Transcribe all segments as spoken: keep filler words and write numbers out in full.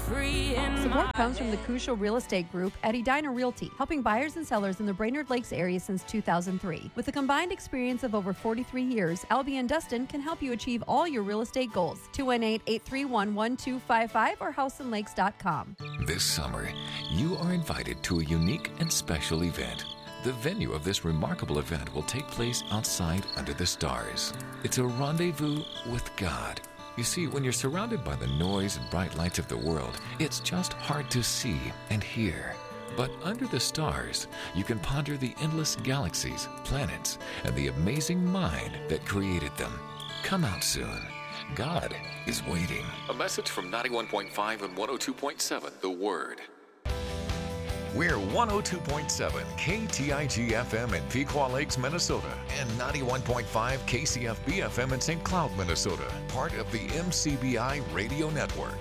free in Support my comes from the Crucial Real Estate Group at Edina Realty, helping buyers and sellers in the Brainerd Lakes area since two thousand three. With a combined experience of over forty-three years, Albie and Dustin can help you achieve all your real estate goals. two one eight, eight three one, one two five five or house and lakes dot com. This summer, you are invited to a unique and special event. The venue of this remarkable event will take place outside under the stars. It's a rendezvous with God. You see, when you're surrounded by the noise and bright lights of the world, it's just hard to see and hear. But under the stars, you can ponder the endless galaxies, planets, and the amazing mind that created them. Come out soon. God is waiting. A message from ninety-one point five and one oh two point seven, The Word. We're one oh two point seven K T I G F M in Pequot Lakes, Minnesota, and ninety-one point five K C F B F M in Saint Cloud, Minnesota, part of the M C B I radio network.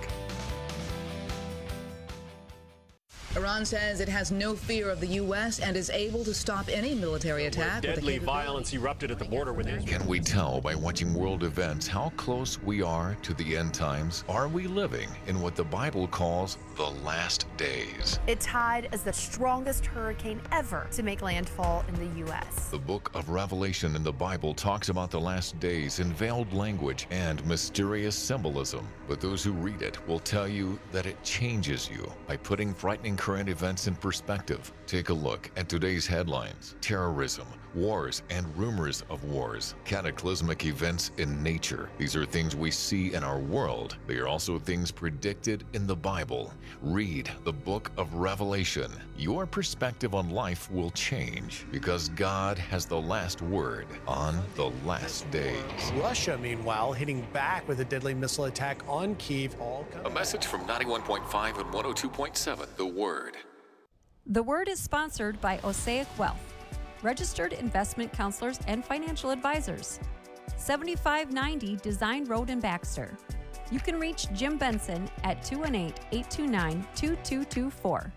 Iran says it has no fear of the U S and is able to stop any military attack. Where deadly violence erupted at the border with Israel. Can we tell by watching world events how close we are to the end times? Are we living in what the Bible calls the last days? It tied as the strongest hurricane ever to make landfall in the U S. The book of Revelation in the Bible talks about the last days in veiled language and mysterious symbolism. But those who read it will tell you that it changes you by putting frightening current events in perspective. Take a look at today's headlines: terrorism, wars, and rumors of wars, cataclysmic events in nature. These are things we see in our world. They are also things predicted in the Bible. Read the book of Revelation. Your perspective on life will change because God has the last word on the last days. Russia, meanwhile, hitting back with a deadly missile attack on Kyiv. All A message from ninety-one point five and one oh two point seven, The Word. The Word is sponsored by Osaic Wealth, registered investment counselors and financial advisors. seventy-five ninety Design Road in Baxter. You can reach Jim Benson at two one eight, eight two nine, two two two four.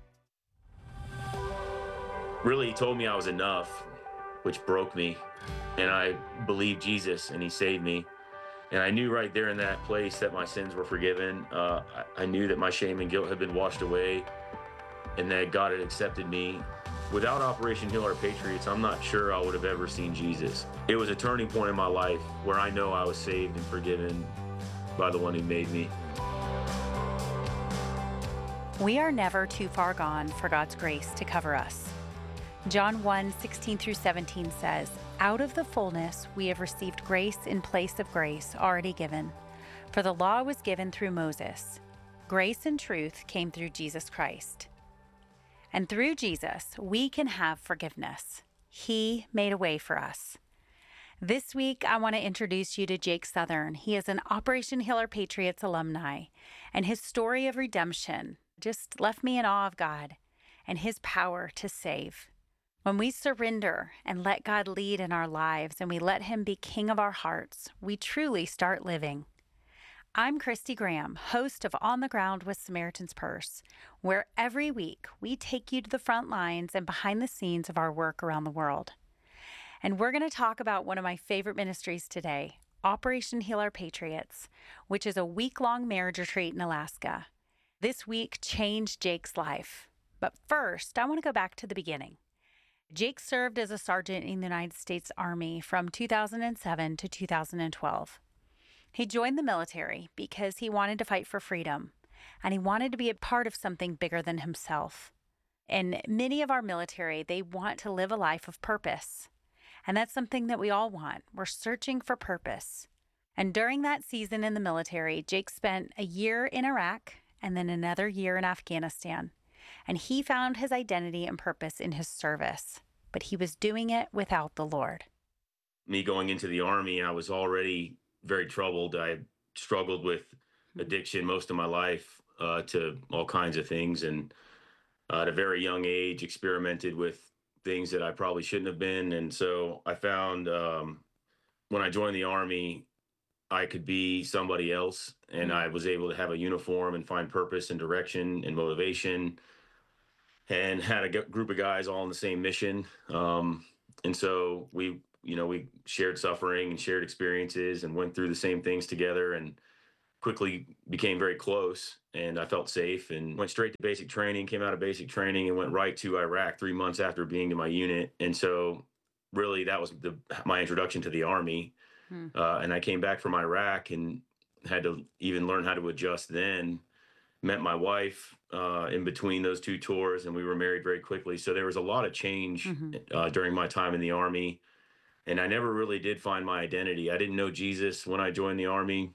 Really, he told me I was enough, which broke me. And I believed Jesus, and he saved me. And I knew right there in that place that my sins were forgiven. Uh, I, I knew that my shame and guilt had been washed away, and that God had accepted me. Without Operation Heal Our Patriots, I'm not sure I would have ever seen Jesus. It was a turning point in my life where I know I was saved and forgiven by the one who made me. We are never too far gone for God's grace to cover us. John one, sixteen through seventeen says, "Out of the fullness we have received grace in place of grace already given. For the law was given through Moses. Grace and truth came through Jesus Christ." And through Jesus, we can have forgiveness. He made a way for us. This week, I want to introduce you to Jake Southern. He is an Operation Heal Our Patriots alumni, and his story of redemption just left me in awe of God and his power to save. When we surrender and let God lead in our lives and we let him be king of our hearts, we truly start living. I'm Christy Graham, host of On the Ground with Samaritan's Purse, where every week we take you to the front lines and behind the scenes of our work around the world. And we're going to talk about one of my favorite ministries today, Operation Heal Our Patriots, which is a week-long marriage retreat in Alaska. This week changed Jake's life. But first, I want to go back to the beginning. Jake served as a sergeant in the United States Army from two thousand seven to two thousand twelve. He joined the military because he wanted to fight for freedom, and he wanted to be a part of something bigger than himself. And many of our military, they want to live a life of purpose. And that's something that we all want. We're searching for purpose. And during that season in the military, Jake spent a year in Iraq and then another year in Afghanistan. And he found his identity and purpose in his service, but he was doing it without the Lord. Me going into the Army, I was already very troubled. I struggled with addiction most of my life uh, to all kinds of things. And uh, at a very young age, experimented with things that I probably shouldn't have been. And so I found um, when I joined the Army, I could be somebody else, and I was able to have a uniform and find purpose and direction and motivation, and had a g- group of guys all on the same mission. Um, and so we, you know, we shared suffering and shared experiences and went through the same things together. And quickly became very close, and I felt safe and went straight to basic training, came out of basic training and went right to Iraq three months after being to my unit. And so really that was the, my introduction to the Army. Hmm. Uh, and I came back from Iraq and had to even learn how to adjust then. Met my wife uh, in between those two tours, and we were married very quickly. So there was a lot of change mm-hmm. uh, during my time in the Army. And I never really did find my identity. I didn't know Jesus when I joined the Army.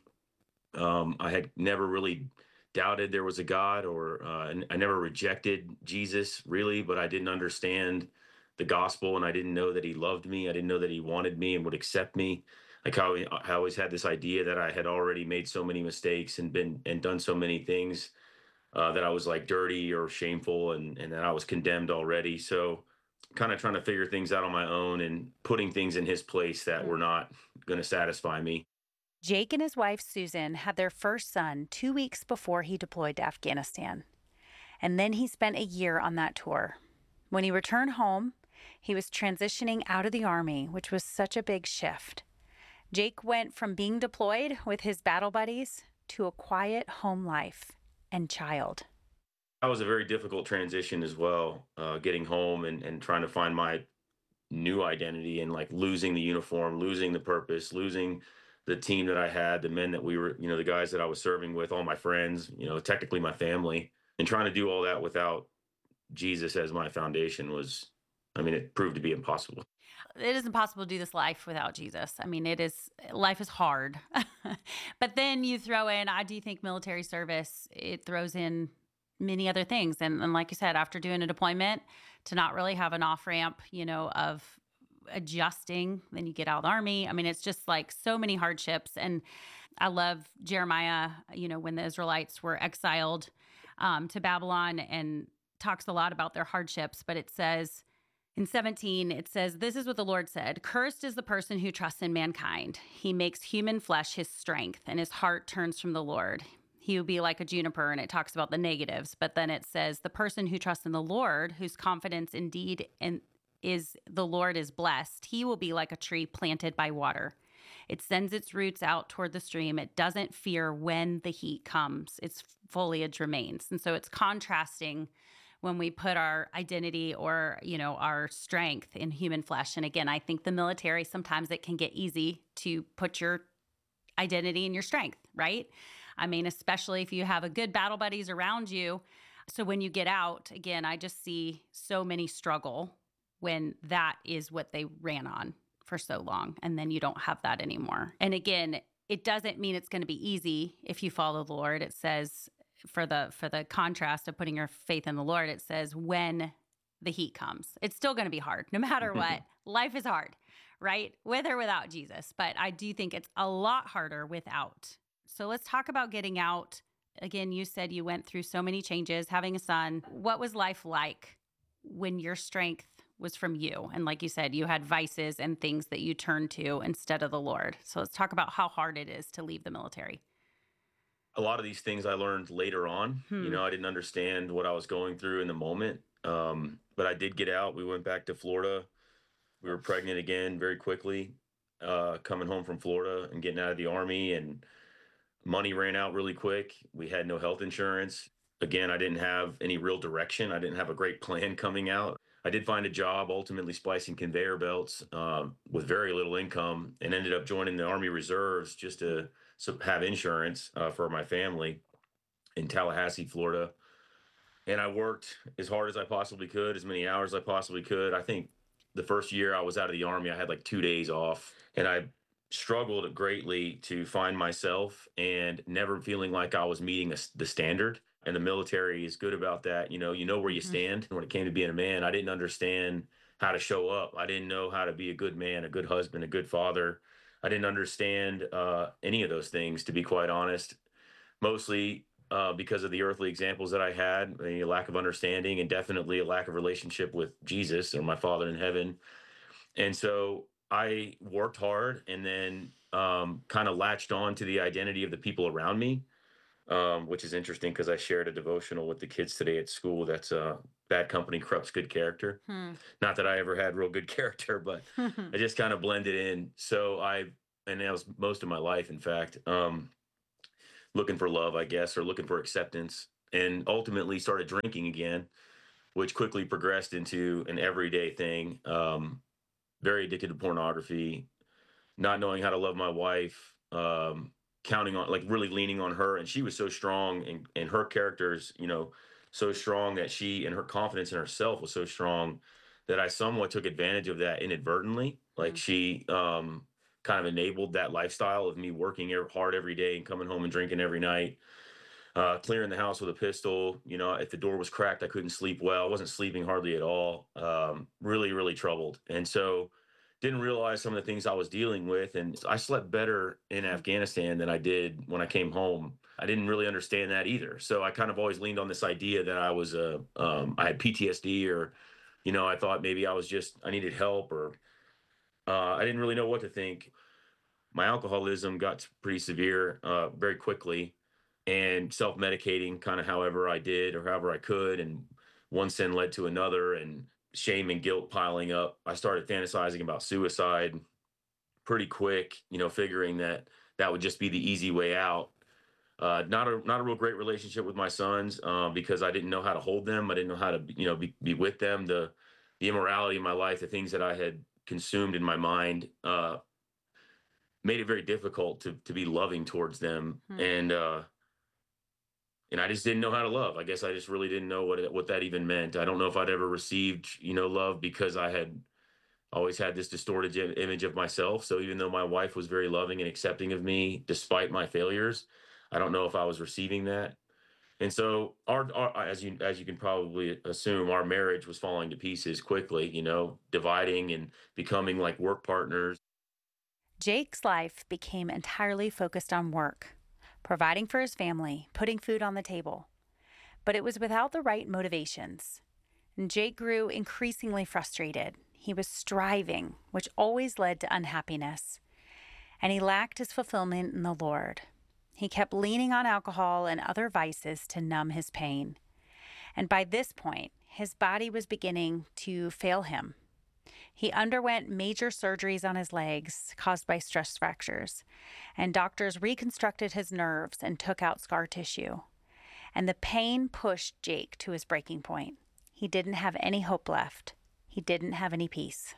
Um, I had never really doubted there was a God, or uh, I never rejected Jesus really, but I didn't understand the gospel, and I didn't know that he loved me. I didn't know that he wanted me and would accept me. Like how I always had this idea that I had already made so many mistakes and been and done so many things uh, that I was like dirty or shameful, and, and that I was condemned already. So kind of trying to figure things out on my own and putting things in his place that were not going to satisfy me. Jake and his wife, Susan, had their first son two weeks before he deployed to Afghanistan. And then he spent a year on that tour. When he returned home, he was transitioning out of the Army, which was such a big shift. Jake went from being deployed with his battle buddies to a quiet home life and child. That was a very difficult transition as well, uh, getting home and, and trying to find my new identity, and like losing the uniform, losing the purpose, losing the team that I had, the men that we were, you know, the guys that I was serving with, all my friends, you know, technically my family, and trying to do all that without Jesus as my foundation was, I mean, it proved to be impossible. It is impossible to do this life without Jesus. I mean, it is, life is hard. But then you throw in, I do think military service, it throws in many other things. And, and like you said, after doing a deployment, to not really have an off ramp, you know, of adjusting, then you get out of the Army. I mean, it's just like so many hardships. And I love Jeremiah, you know, when the Israelites were exiled um, to Babylon, and talks a lot about their hardships, but it says, in seventeen, it says, "This is what the Lord said. Cursed is the person who trusts in mankind. He makes human flesh his strength, and his heart turns from the Lord. He will be like a juniper," and it talks about the negatives. But then it says, "The person who trusts in the Lord, whose confidence indeed in, is the Lord is blessed. He will be like a tree planted by water. It sends its roots out toward the stream. It doesn't fear when the heat comes. Its foliage remains." And so it's contrasting when we put our identity, or, you know, our strength in human flesh. And again, I think the military, sometimes it can get easy to put your identity in your strength, right? I mean, especially if you have a good battle buddies around you. So when you get out, again, I just see so many struggle when that is what they ran on for so long, and then you don't have that anymore. And again, it doesn't mean it's going to be easy if you follow the Lord. It says, for the for the contrast of putting your faith in the Lord, it says when the heat comes. It's still going to be hard, no matter what. Life is hard, right? With or without Jesus. But I do think it's a lot harder without. So let's talk about getting out. Again, you said you went through so many changes, having a son. What was life like when your strength was from you? And like you said, you had vices and things that you turned to instead of the Lord. So let's talk about how hard it is to leave the military. A lot of these things I learned later on. Hmm. You know, I didn't understand what I was going through in the moment. Um, but I did get out. We went back to Florida. We were pregnant again very quickly, uh, coming home from Florida and getting out of the Army, and money ran out really quick. We had no health insurance. Again, I didn't have any real direction. I didn't have a great plan coming out. I did find a job, ultimately splicing conveyor belts uh, with very little income, and ended up joining the Army Reserves just to so have insurance uh, for my family in Tallahassee, Florida. And I worked as hard as I possibly could, as many hours as I possibly could. I think the first year I was out of the Army, I had like two days off, and I struggled greatly to find myself and never feeling like I was meeting a, the standard. And the military is good about that. You know, you know where you stand. Mm-hmm. When it came to being a man, I didn't understand how to show up. I didn't know how to be a good man, a good husband, a good father. I didn't understand uh, any of those things, to be quite honest, mostly uh, because of the earthly examples that I had, a lack of understanding, and definitely a lack of relationship with Jesus or my Father in heaven. And so I worked hard, and then um, kind of latched on to the identity of the people around me, um, which is interesting because I shared a devotional with the kids today at school that's uh, bad company corrupts good character. Hmm. Not that I ever had real good character, but I just kind of blended in. So I, and that was most of my life, in fact. Um, looking for love, I guess, or looking for acceptance, and ultimately started drinking again, which quickly progressed into an everyday thing. Um, very addicted to pornography, not knowing how to love my wife, um, counting on, like, really leaning on her. And she was so strong, and, and her character's, you know, so strong that she, and her confidence in herself was so strong that I somewhat took advantage of that inadvertently. Like, Mm. she um, kind of enabled that lifestyle of me working ev- hard every day and coming home and drinking every night, uh, clearing the house with a pistol. You know, if the door was cracked, I couldn't sleep well. I wasn't sleeping hardly at all. Um, really, really troubled. And so didn't realize some of the things I was dealing with. And I slept better in Afghanistan than I did when I came home. I didn't really understand that either. So I kind of always leaned on this idea that I was a, um, I had P T S D, or, you know, I thought maybe I was just, I needed help, or uh, I didn't really know what to think. My alcoholism got pretty severe uh, very quickly, and self-medicating kind of however I did or however I could. And one sin led to another, and shame and guilt piling up. I started fantasizing about suicide pretty quick, you know, figuring that that would just be the easy way out. Uh, not a not a real great relationship with my sons, uh, because I didn't know how to hold them. I didn't know how to, you know, be, be with them. The the immorality in my life, the things that I had consumed in my mind, uh, made it very difficult to to be loving towards them. Hmm. And uh, and I just didn't know how to love. I guess I just really didn't know what it, what that even meant. I don't know if I'd ever received, you know, love, because I had always had this distorted im- image of myself. So even though my wife was very loving and accepting of me despite my failures, I don't know if I was receiving that. And so our, our as you as you can probably assume, our marriage was falling to pieces quickly, you know, dividing and becoming like work partners. Jake's life became entirely focused on work, providing for his family, putting food on the table. But it was without the right motivations. And Jake grew increasingly frustrated. He was striving, which always led to unhappiness. And he lacked his fulfillment in the Lord. He kept leaning on alcohol and other vices to numb his pain. And by this point, his body was beginning to fail him. He underwent major surgeries on his legs caused by stress fractures, and doctors reconstructed his nerves and took out scar tissue. And the pain pushed Jake to his breaking point. He didn't have any hope left. He didn't have any peace.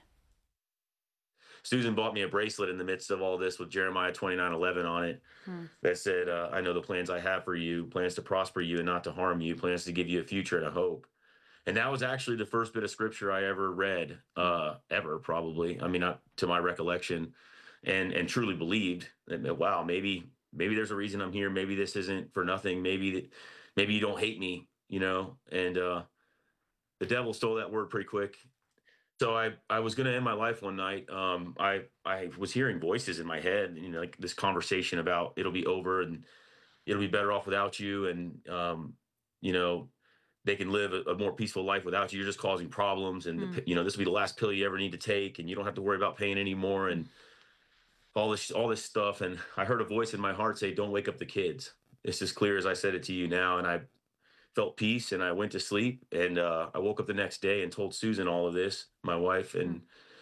Susan bought me a bracelet in the midst of all this with Jeremiah twenty-nine eleven on it, Hmm. that said, uh, I know the plans I have for you, plans to prosper you and not to harm you, plans to give you a future and a hope. And that was actually the first bit of scripture I ever read, uh, ever, probably. I mean, not to my recollection, and and truly believed that, wow, maybe maybe there's a reason I'm here. Maybe this isn't for nothing. Maybe that maybe you don't hate me, you know. And uh, the devil stole that word pretty quick. So I I was going to end my life one night. Um, I I was hearing voices in my head, you know, like this conversation about it'll be over and it'll be better off without you, and um, you know, they can live a, a more peaceful life without you. You're just causing problems, and the, Hmm. pi- you know, this will be the last pill you ever need to take, and you don't have to worry about pain anymore, and all this all this stuff. And I heard a voice in my heart say, "Don't wake up the kids." It's as clear as I said it to you now, and I felt peace, and I went to sleep. And uh, I woke up the next day and told Susan all of this, my wife. And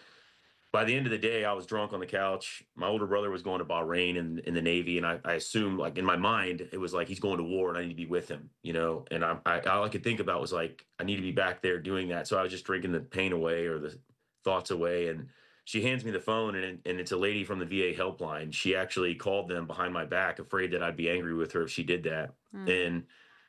by the end of the day, I was drunk on the couch. My older brother was going to Bahrain in, in the Navy. And I, I assumed, like, in my mind, it was like he's going to war and I need to be with him, you know? And I, I, all I could think about was like, I need to be back there doing that. So I was just drinking the pain away, or the thoughts away. And she hands me the phone, and, and it's a lady from the V A helpline. She actually called them behind my back, afraid that I'd be angry with her if she did that. Hmm. And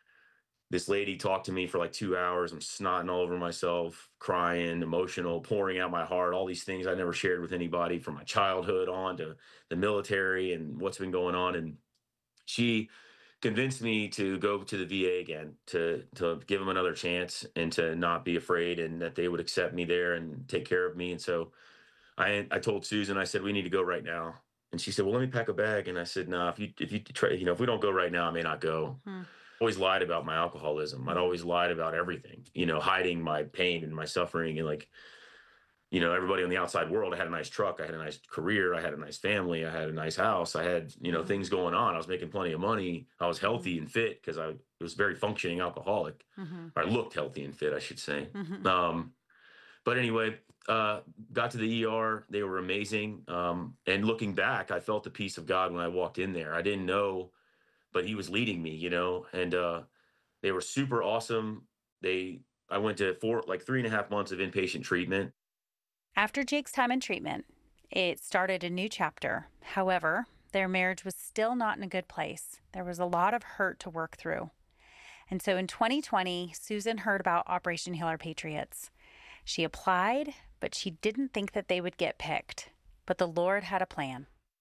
this lady talked to me for like two hours. I'm snotting all over myself, crying, emotional, pouring out my heart, all these things I never shared with anybody, from my childhood on to the military and what's been going on. And she convinced me to go to the V A again, to to give them another chance, and to not be afraid, and that they would accept me there and take care of me. And so I I told Susan, I said, we need to go right now. And she said, well, let me pack a bag. And I said, no, nah, if you if you try, you know, if we don't go right now, I may not go. Hmm. Always lied about my alcoholism. I'd always lied about everything, you know, hiding my pain and my suffering. And like, you know, everybody on the outside world, I had a nice truck, I had a nice career, I had a nice family, I had a nice house, I had, you know, Hmm. things going on. I was making plenty of money. I was healthy and fit, because I was very functioning alcoholic. Hmm. Or I looked healthy and fit, I should say. Hmm. Um, but anyway, uh, got to the E R. They were amazing. Um, and looking back, I felt the peace of God when I walked in there. I didn't know, but he was leading me, you know, and uh, they were super awesome. They, I went to four, like three and a half months of inpatient treatment. After Jake's time in treatment, it started a new chapter. However, their marriage was still not in a good place. There was a lot of hurt to work through. And so in twenty twenty, Susan heard about Operation Heal Our Patriots. She applied, but she didn't think that they would get picked. But the Lord had a plan.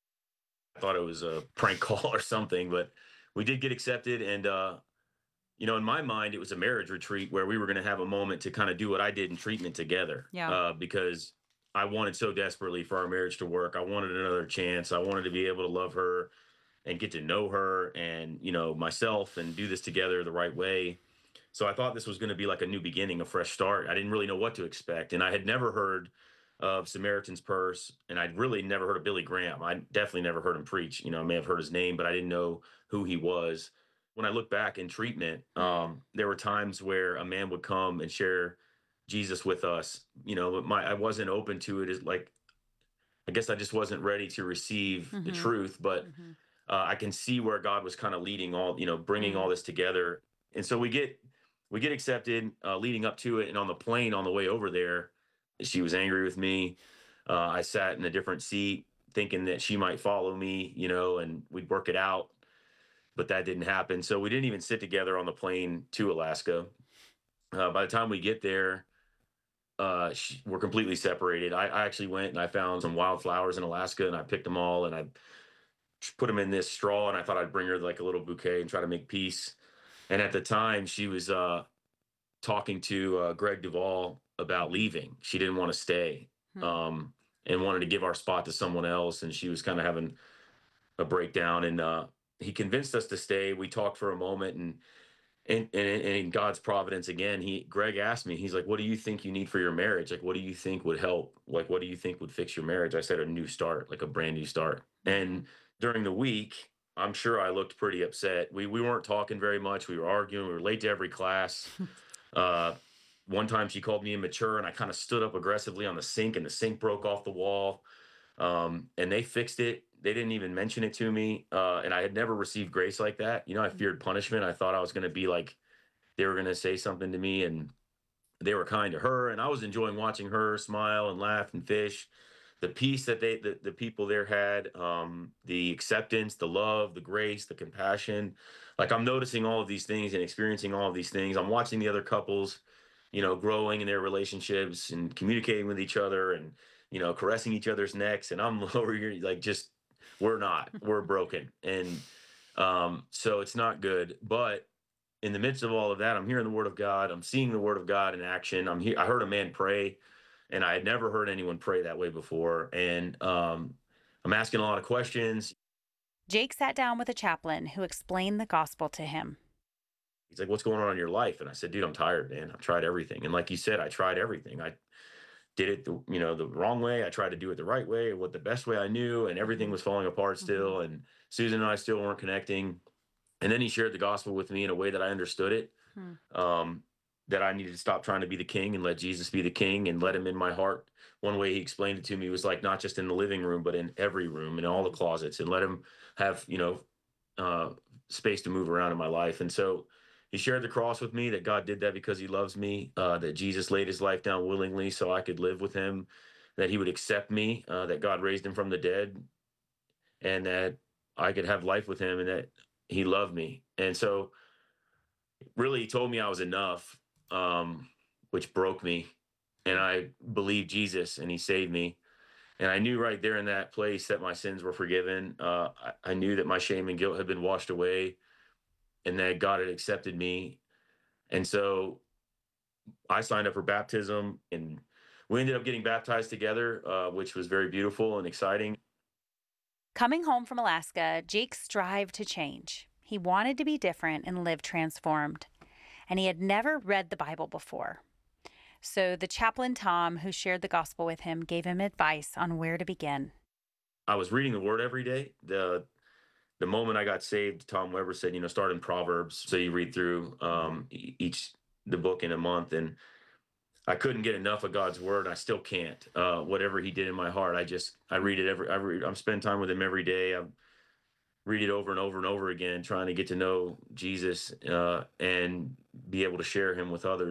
I thought it was a prank call or something, but we did get accepted. And, uh, you know, in my mind, it was a marriage retreat where we were going to have a moment to kind of do what I did in treatment together. Yeah. Uh, because I wanted so desperately for our marriage to work. I wanted another chance. I wanted to be able to love her and get to know her and, you know, myself and do this together the right way. So I thought this was going to be like a new beginning, a fresh start. I didn't really know what to expect. And I had never heard of Samaritan's Purse, and I'd really never heard of Billy Graham. I definitely never heard him preach. You know, I may have heard his name, but I didn't know who he was. When I look back in treatment, um, there were times where a man would come and share Jesus with us. You know, my I wasn't open to it. As like, I guess I just wasn't ready to receive Mm-hmm. the truth. But Mm-hmm. uh, I can see where God was kind of leading all, you know, bringing Mm-hmm. all this together. And so we get we get accepted, uh, leading up to it, and on the plane on the way over there, she was angry with me. Uh, I sat in a different seat, thinking that she might follow me, you know, and we'd work it out. But that didn't happen. So we didn't even sit together on the plane to Alaska. Uh, by the time we get there, uh, she, we're completely separated. I, I actually went and I found some wildflowers in Alaska, and I picked them all and I put them in this straw, and I thought I'd bring her like a little bouquet and try to make peace. And at the time, she was uh, talking to uh, Greg Duvall about leaving. She didn't want to stay, Hmm. um, and wanted to give our spot to someone else. And she was kind of having a breakdown, and uh, he convinced us to stay. We talked for a moment, and and, and and in God's providence again, he Greg asked me, he's like, "What do you think you need for your marriage? Like, what do you think would help? Like, what do you think would fix your marriage?" I said, "A new start, like a brand new start." And during the week, I'm sure I looked pretty upset. We we weren't talking very much. We were arguing. We were late to every class. Uh, one time she called me immature, and I kind of stood up aggressively on the sink, and the sink broke off the wall. Um, and they fixed it. They didn't even mention it to me. Uh, and I had never received grace like that. You know, I feared punishment. I thought I was going to be like, they were going to say something to me, and they were kind to her. And I was enjoying watching her smile and laugh and fish. The peace that they, the, the people there had, um, the acceptance, the love, the grace, the compassion. Like, I'm noticing all of these things and experiencing all of these things. I'm watching the other couples, you know, growing in their relationships and communicating with each other and, you know, caressing each other's necks. And I'm over here like, just, we're not, we're broken. And um, so it's not good. But in the midst of all of that, I'm hearing the word of God. I'm seeing the word of God in action. I'm here. I heard a man pray, and I had never heard anyone pray that way before. And um, I'm asking a lot of questions. Jake sat down with a chaplain who explained the gospel to him. He's like, "What's going on in your life?" And I said, "Dude, I'm tired, man. I've tried everything." And like you said, I tried everything. I did it, the, you know, the wrong way. I tried to do it the right way, what the best way I knew, and everything was falling apart still. And Susan and I still weren't connecting. And then he shared the gospel with me in a way that I understood it, Hmm. um, that I needed to stop trying to be the king and let Jesus be the king and let him in my heart. One way he explained it to me was like, not just in the living room, but in every room, in all the closets, and let him have, you know, uh, space to move around in my life. And so he shared the cross with me, that God did that because he loves me, uh, that Jesus laid his life down willingly so I could live with him, that he would accept me, uh, that God raised him from the dead, and that I could have life with him, and that he loved me. And so really he told me I was enough, um, which broke me. And I believed Jesus, and he saved me. And I knew right there in that place that my sins were forgiven. Uh, I, I knew that my shame and guilt had been washed away, and that God had accepted me. And so I signed up for baptism, and we ended up getting baptized together, uh, which was very beautiful and exciting. Coming home from Alaska, Jake strived to change. He wanted to be different and live transformed. And he had never read the Bible before. So the chaplain, Tom, who shared the gospel with him, gave him advice on where to begin. I was reading the word every day. The the moment I got saved, Tom Weber said, you know, start in Proverbs. So you read through um, e- each, the book in a month. And I couldn't get enough of God's word. I still can't. Uh, whatever he did in my heart, I just, I read it every, I read, I'm spending time with him every day. I'm read it over and over and over again, trying to get to know Jesus uh, and be able to share him with others.